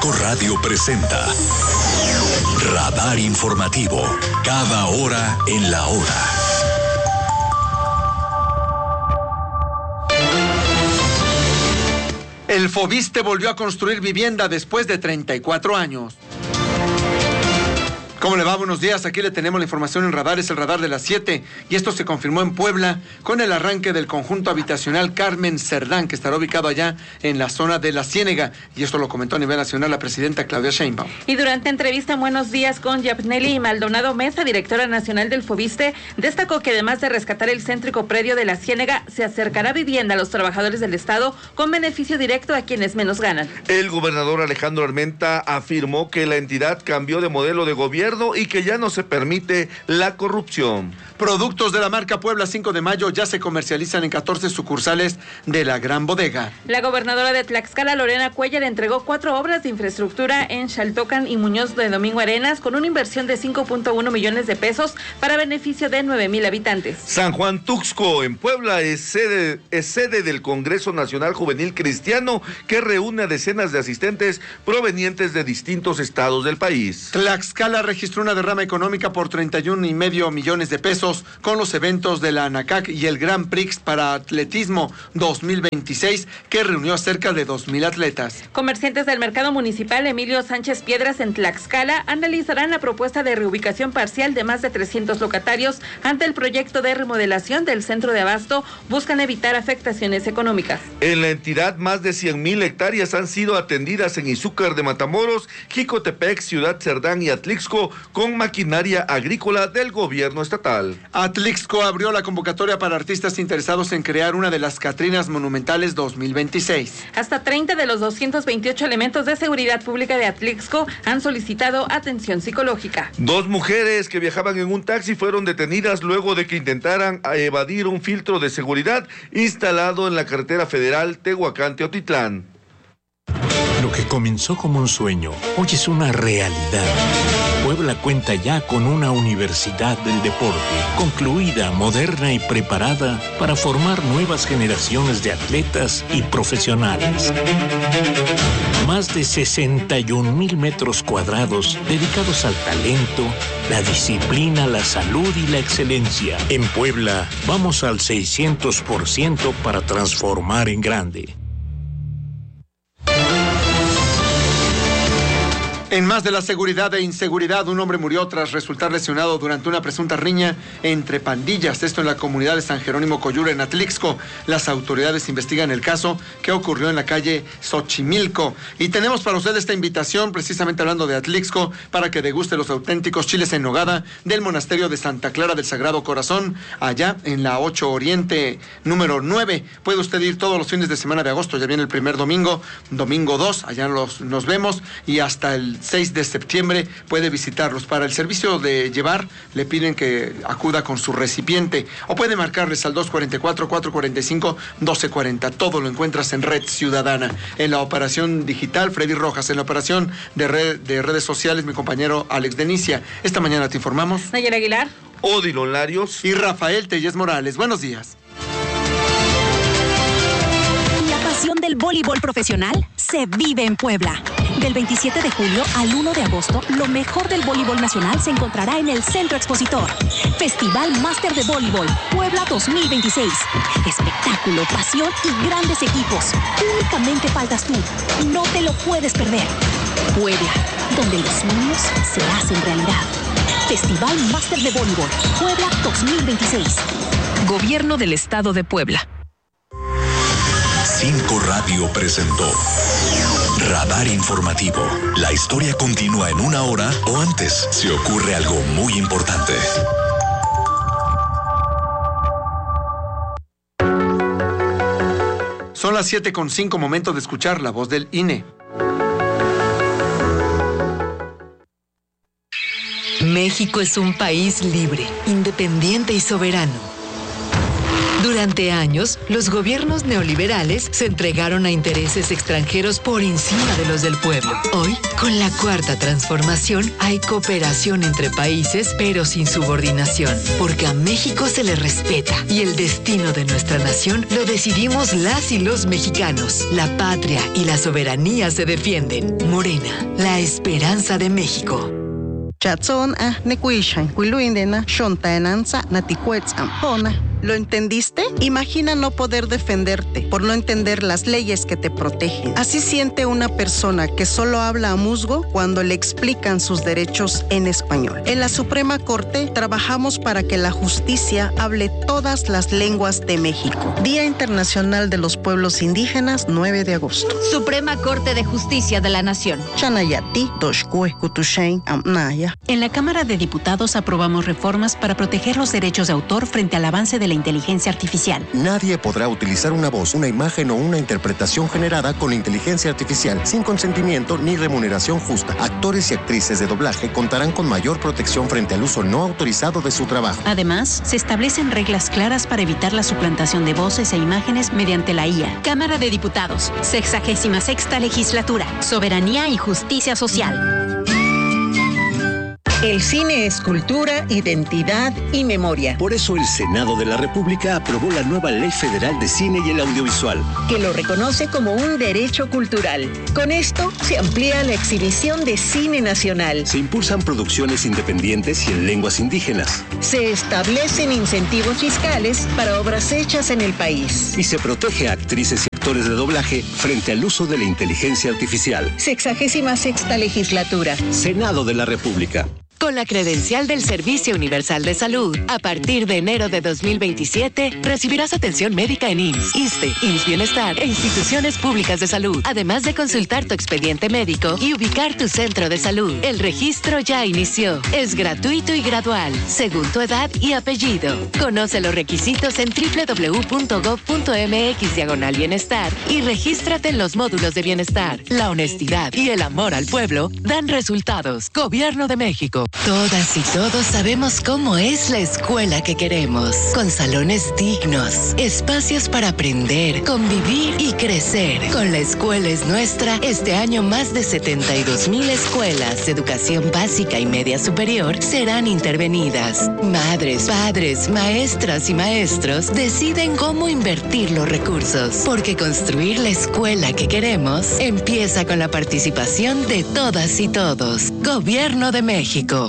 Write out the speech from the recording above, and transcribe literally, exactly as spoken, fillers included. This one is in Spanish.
Cinco Radio presenta Radar Informativo, cada hora en la hora. El Foviste volvió a construir vivienda después de treinta y cuatro años. ¿Cómo le va? Buenos días, aquí le tenemos la información en Radar, es el Radar de las siete, y esto se confirmó en Puebla con el arranque del conjunto habitacional Carmen Cerdán, que estará ubicado allá en la zona de La Ciénega, y esto lo comentó a nivel nacional la presidenta Claudia Sheinbaum. Y durante entrevista en Buenos Días con Yapneli Maldonado Mesa, directora nacional del Foviste, destacó que además de rescatar el céntrico predio de La Ciénega, se acercará vivienda a los trabajadores del Estado con beneficio directo a quienes menos ganan. El gobernador Alejandro Armenta afirmó que la entidad cambió de modelo de gobierno y que ya no se permite la corrupción. Productos de la marca Puebla cinco de mayo ya se comercializan en catorce sucursales de la Gran Bodega. La gobernadora de Tlaxcala, Lorena Cuellar, entregó cuatro obras de infraestructura en Xaltocan y Muñoz de Domingo Arenas con una inversión de cinco punto uno millones de pesos para beneficio de nueve mil habitantes. San Juan Tuxco, en Puebla, es sede, es sede del Congreso Nacional Juvenil Cristiano, que reúne a decenas de asistentes provenientes de distintos estados del país. Tlaxcala registró una derrama económica por treinta y uno y medio millones de pesos con los eventos de la ANACAC y el Grand Prix para Atletismo dos mil veintiséis, que reunió a cerca de dos mil atletas. Comerciantes del mercado municipal Emilio Sánchez Piedras en Tlaxcala analizarán la propuesta de reubicación parcial de más de trescientos locatarios ante el proyecto de remodelación del centro de abasto. Buscan evitar afectaciones económicas. En la entidad, más de cien mil hectáreas han sido atendidas en Izúcar de Matamoros, Jicotepec, Ciudad Cerdán y Atlixco con maquinaria agrícola del gobierno estatal. Atlixco abrió la convocatoria para artistas interesados en crear una de las Catrinas Monumentales dos mil veintiséis. Hasta treinta de los doscientos veintiocho elementos de seguridad pública de Atlixco han solicitado atención psicológica. Dos mujeres que viajaban en un taxi fueron detenidas luego de que intentaran evadir un filtro de seguridad instalado en la carretera federal Tehuacán-Teotitlán. Lo que comenzó como un sueño, hoy es una realidad. Puebla cuenta ya con una universidad del deporte, concluida, moderna y preparada para formar nuevas generaciones de atletas y profesionales. Más de sesenta y un mil metros cuadrados dedicados al talento, la disciplina, la salud y la excelencia. En Puebla, vamos al seiscientos por ciento para transformar en grande. En más de la seguridad e inseguridad, un hombre murió tras resultar lesionado durante una presunta riña entre pandillas, esto en la comunidad de San Jerónimo Coyura, en Atlixco. Las autoridades investigan el caso que ocurrió en la calle Xochimilco. Y tenemos para usted esta invitación, precisamente hablando de Atlixco, para que deguste los auténticos chiles en nogada del monasterio de Santa Clara del Sagrado Corazón, allá en la ocho Oriente, número nueve. Puede usted ir todos los fines de semana de agosto, ya viene el primer domingo, domingo dos, allá los, nos vemos, y hasta el seis de septiembre puede visitarlos. Para el servicio de llevar, le piden que acuda con su recipiente o puede marcarles al dos cuatro cuatro, cuatro cuatro cinco, uno dos cuatro cero. Todo lo encuentras en Red Ciudadana. En la operación digital, Freddy Rojas. En la operación de, red, de redes sociales, mi compañero Alex Denicia. Esta mañana te informamos Nayara Aguilar, Odilon Larios y Rafael Tellez Morales. Buenos días. La pasión del voleibol profesional se vive en Puebla. Del veintisiete de julio al uno de agosto, lo mejor del voleibol nacional se encontrará en el Centro Expositor. Festival Máster de Voleibol Puebla dos mil veintiséis. Espectáculo, pasión y grandes equipos. Únicamente faltas tú. No te lo puedes perder. Puebla, donde los sueños se hacen realidad. Festival Máster de Voleibol Puebla dos mil veintiséis. Gobierno del Estado de Puebla. Cinco Radio presentó Radar Informativo. La historia continúa en una hora o antes si ocurre algo muy importante. Son las siete con cinco, momento de escuchar la voz del I N E. México es un país libre, independiente y soberano, Durante años, los gobiernos neoliberales se entregaron a intereses extranjeros por encima de los del pueblo. Hoy, con la cuarta transformación, hay cooperación entre países, pero sin subordinación, porque a México se le respeta y el destino de nuestra nación lo decidimos las y los mexicanos. La patria y la soberanía se defienden. Morena, la esperanza de México. ¿Lo entendiste? Imagina no poder defenderte por no entender las leyes que te protegen. Así siente una persona que solo habla a musgo cuando le explican sus derechos en español. En la Suprema Corte trabajamos para que la justicia hable todas las lenguas de México. Día Internacional de los Pueblos Indígenas, nueve de agosto. Suprema Corte de Justicia de la Nación. Chanayati, Toshkue, Kutushain, Amnaya. En la Cámara de Diputados aprobamos reformas para proteger los derechos de autor frente al avance de la inteligencia artificial. Nadie podrá utilizar una voz, una imagen o una interpretación generada con inteligencia artificial sin consentimiento ni remuneración justa. Actores y actrices de doblaje contarán con mayor protección frente al uso no autorizado de su trabajo. Además, se establecen reglas claras para evitar la suplantación de voces e imágenes mediante la I A. Cámara de Diputados, sexagésima sexta legislatura, soberanía y justicia social. El cine es cultura, identidad y memoria. Por eso el Senado de la República aprobó la nueva Ley Federal de Cine y el Audiovisual, que lo reconoce como un derecho cultural. Con esto se amplía la exhibición de cine nacional. Se impulsan producciones independientes y en lenguas indígenas. Se establecen incentivos fiscales para obras hechas en el país. Y se protege a actrices y actores de doblaje frente al uso de la inteligencia artificial. Sexagésima sexta legislatura. Senado de la República. Con la credencial del Servicio Universal de Salud, a partir de enero de dos mil veintisiete, recibirás atención médica en I M S S, ISSSTE, I M S S Bienestar e instituciones públicas de salud, además de consultar tu expediente médico y ubicar tu centro de salud. El registro ya inició. Es gratuito y gradual, según tu edad y apellido. Conoce los requisitos en doble u doble u doble u punto gob punto eme equis diagonal bienestar y regístrate en los módulos de bienestar. La honestidad y el amor al pueblo dan resultados. Gobierno de México. Todas y todos sabemos cómo es la escuela que queremos, con salones dignos, espacios para aprender, convivir y crecer. Con La Escuela es Nuestra, este año más de setenta y dos mil escuelas de educación básica y media superior serán intervenidas. Madres, padres, maestras y maestros deciden cómo invertir los recursos, porque construir la escuela que queremos empieza con la participación de todas y todos. Gobierno de México.